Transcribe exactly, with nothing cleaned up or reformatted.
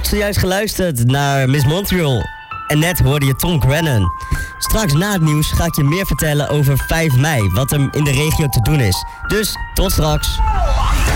hebt zojuist geluisterd naar Miss Montreal. En net hoorde je Tom Grennan. Straks na het nieuws ga ik je meer vertellen over vijf mei, wat er in de regio te doen is. Dus tot straks.